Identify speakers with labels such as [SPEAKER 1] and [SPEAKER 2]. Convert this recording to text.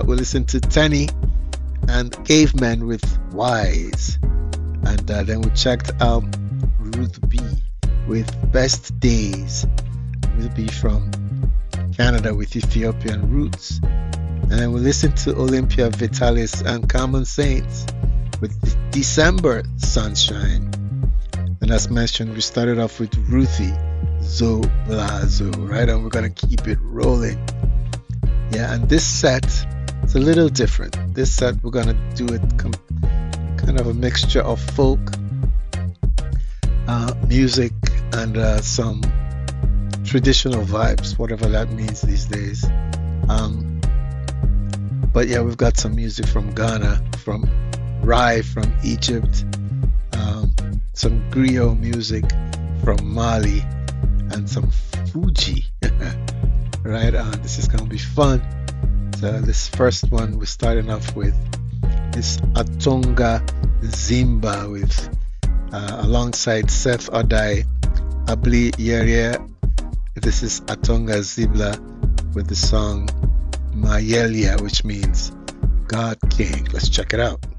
[SPEAKER 1] We listened to Tenny and Caveman with Wise. And then we checked out Ruth B with Best Days. Ruth B from Canada with Ethiopian roots. And then we listened to Olympia Vitalis and Common Saints with December Sunshine. And as mentioned, we started off with Ruthie Zo Blazo, right? And we're going to keep it rolling. Yeah, and this set is a little different. This set, we're going to do it kind of a mixture of folk, music, and some traditional vibes, whatever that means these days. But yeah, we've got some music from Ghana, from Rai from Egypt, some griot music from Mali, and some Fuji. Right on, this is gonna be fun. So this first one we're starting off with is Atonga Zimba with alongside Seth Odai, Abli Yeria. This is Atonga Zibla with the song Mayelia, which means God King. Let's check it out.